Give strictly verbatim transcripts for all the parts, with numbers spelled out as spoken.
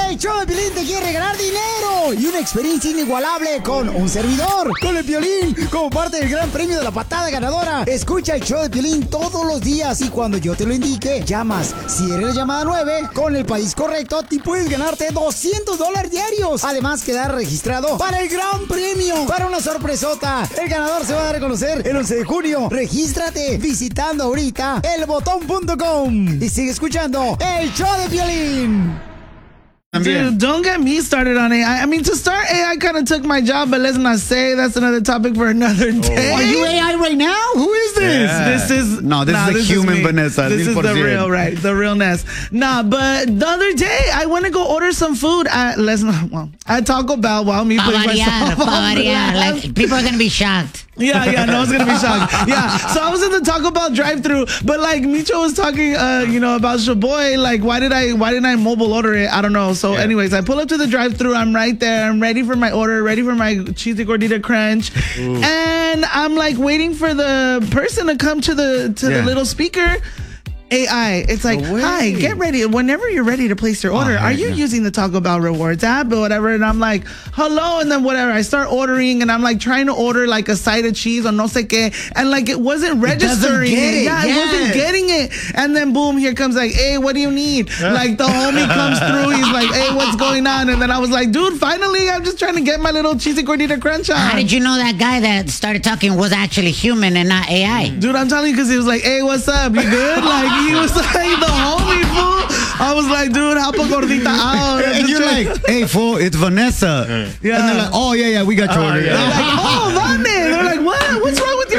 El show de Piolín te quiere regalar dinero y una experiencia inigualable con un servidor, con el Piolín, como parte del gran premio de la patada ganadora. Escucha el show de Piolín todos los días y cuando yo te lo indique, llamas. Si eres la llamada nueve, con el país correcto, te puedes ganarte doscientos dólares diarios. Además, quedar registrado para el gran premio, para una sorpresota. El ganador se va a dar a conocer el once de junio. Regístrate visitando ahorita el botón punto com y sigue escuchando el show de Piolín. Dude, don't get me started on A I. I mean, to start, A I kind of took my job, but let's not say that's another topic for another day. Oh. Are you A I right now? Who is this? Yeah. This is no, this nah, is the this human is Vanessa. This is the real, right? The realness. Nah, but the other day I went to go order some food at let's not well at Taco Bell. While me putting myself on like people are gonna be shocked. Yeah, yeah, no one's gonna be shocked. Yeah, so I was in the Taco Bell drive-thru, but like Micho was talking, uh, you know, about Shaboy. Like, why did I, why didn't I mobile order it? I don't know. So, yeah. anyways, I pull up to the drive-thru. I'm right there. I'm ready for my order. Ready for my cheesy gordita crunch. Ooh. And I'm like waiting for the person to come to the to yeah. the little speaker. A I. It's like, no hi, get ready. Whenever you're ready to place your order, oh, are you yeah. using the Taco Bell Rewards app or whatever? And I'm like, hello. And then whatever. I start ordering and I'm like trying to order like a side of cheese or no sé qué. And like it wasn't registering. It it. Yeah, yes. I wasn't getting it. And then boom, here comes like, hey, what do you need? Like the homie comes through. He's like, hey, what's going on? And then I was like, dude, finally, I'm just trying to get my little cheesy gordita crunch on. How did you know that guy that started talking was actually human and not A I? Dude, I'm telling you because he was like, hey, what's up? You good? Like he was like, the homie, fool. I was like, dude, help a gordita out. And, and you're like, hey, fool, it's Vanessa. Yeah. And they're like, oh, yeah, yeah, we got your uh, order. Yeah. They're like, oh, Vane. They're like, what? What's wrong with your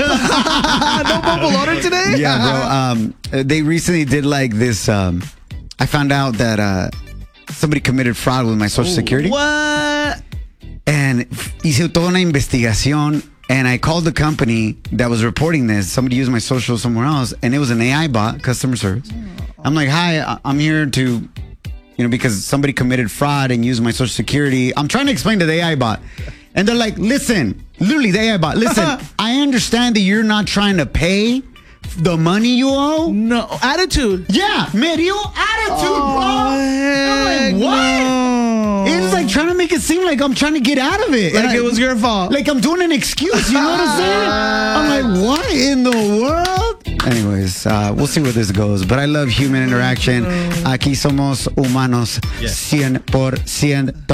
app? No mobile order today? Yeah, bro. Um, they recently did like this. Um, I found out that uh, somebody committed fraud with my Social Security. What? And hice toda una investigación. And I called the company that was reporting this. Somebody used my social somewhere else, and it was an A I bot, customer service. I'm like, hi, I'm here to, you know, because somebody committed fraud and used my Social Security. I'm trying to explain to the A I bot. And they're like, listen, literally the A I bot, listen, I understand that you're not trying to pay the money you owe. No, attitude. Yeah, medio attitude, oh, bro. I'm like, what? No. It's like trying to make it seem like I'm trying to get out of it. Like and it I, was your fault. Like I'm doing an excuse, you know what I'm saying? I'm like, what in the world? Anyways, uh, we'll see where this goes. But I love human interaction. Aquí somos humanos. Yes. cien por ciento.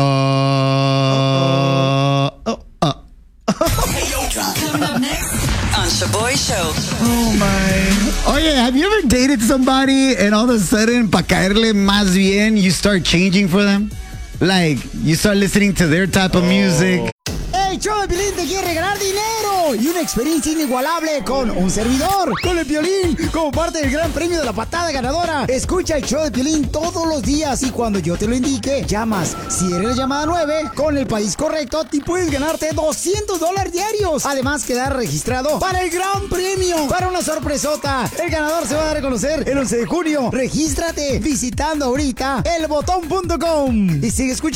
Oh, oh. Coming up next on Shaboy Show. Oh my. Oh yeah, have you ever dated somebody and all of a sudden, pa caerle más bien, you start changing for them? Like, you start listening to their type of music. El show de Piolín te quiere regalar dinero y una experiencia inigualable con un servidor, con el Piolín, como parte del gran premio de la patada ganadora. Escucha el show de Piolín todos los días y cuando yo te lo indique, llamas. Si eres la llamada nueve, con el país correcto, te puedes ganarte doscientos dólares diarios. Además, quedar registrado para el gran premio, para una sorpresota. El ganador se va a dar a conocer el once de junio. Regístrate visitando ahorita el botón punto com y sigue escuchando